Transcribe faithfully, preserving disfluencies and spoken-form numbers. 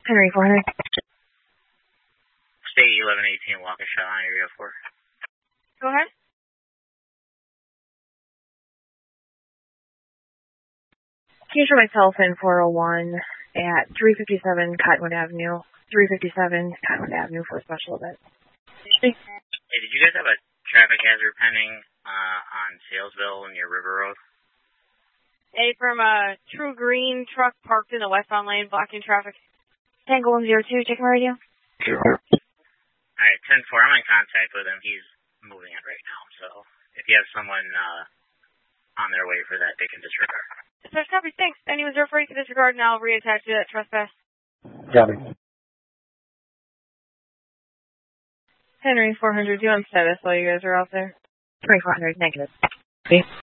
Henry four hundred. State eleven eighteen, Waukesha, area four. Go ahead. Can you show myself in four oh one at three fifty-seven Cottonwood Avenue, three fifty-seven Cottonwood Avenue for a special event? Hey, did you guys have a traffic hazard pending uh, on Salesville near River Road? A from a True Green truck parked in the westbound lane, blocking traffic. Tango one zero two, check my radio. Sure. All right, ten four, I'm in contact with him. He's moving it right now, so if you have someone uh, on their way for that, they can disregard. Dispatch copy, thanks. Anyone reserved for you to disregard, and I'll reattach to that trespass. Copy. Henry four hundred, do you on status while you guys are out there? Henry four hundred, negative. Okay.